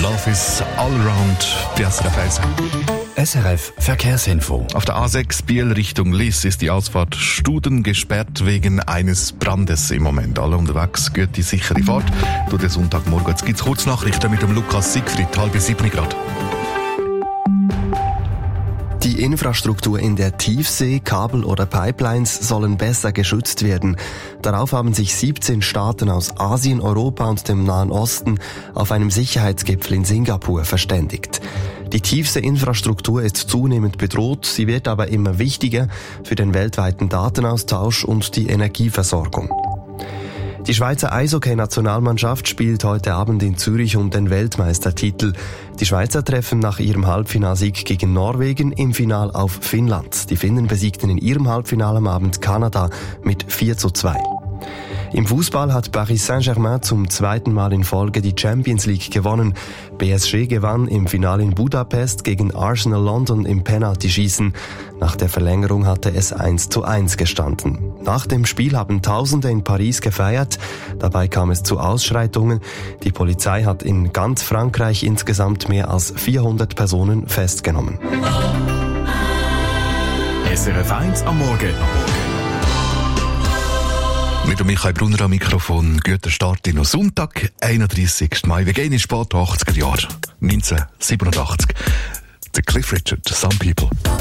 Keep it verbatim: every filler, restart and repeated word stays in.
Love is all around bei S R F eins. S R F Verkehrsinfo. Auf der A sechs Biel Richtung Liss ist die Ausfahrt Studen gesperrt wegen eines Brandes im Moment. Alle unterwegs, gute, sichere Fahrt. Durch den Sonntagmorgen. Jetzt gibt es Kurznachrichten mit dem Lukas Siegfried, halb sieben Grad. Die Infrastruktur in der Tiefsee, Kabel oder Pipelines sollen besser geschützt werden. Darauf haben sich siebzehn Staaten aus Asien, Europa und dem Nahen Osten auf einem Sicherheitsgipfel in Singapur verständigt. Die Tiefseeinfrastruktur ist zunehmend bedroht, sie wird aber immer wichtiger für den weltweiten Datenaustausch und die Energieversorgung. Die Schweizer Eishockey-Nationalmannschaft spielt heute Abend in Zürich um den Weltmeistertitel. Die Schweizer treffen nach ihrem Halbfinalsieg gegen Norwegen im Final auf Finnland. Die Finnen besiegten in ihrem Halbfinale am Abend Kanada mit vier zu zwei. Im Fußball hat Paris Saint-Germain zum zweiten Mal in Folge die Champions League gewonnen. P S G gewann im Finale in Budapest gegen Arsenal London im Penaltyschießen. Nach der Verlängerung hatte es eins zu eins gestanden. Nach dem Spiel haben Tausende in Paris gefeiert. Dabei kam es zu Ausschreitungen. Die Polizei hat in ganz Frankreich insgesamt mehr als vierhundert Personen festgenommen. S R F eins am Morgen. Mit dem Michael Brunner am Mikrofon. Guter Start in den Sonntag, einunddreissigsten Mai. Wir gehen in spät achtziger Jahre, neunzehnhundertsiebenundachtzig. Der Cliff Richard, Some People.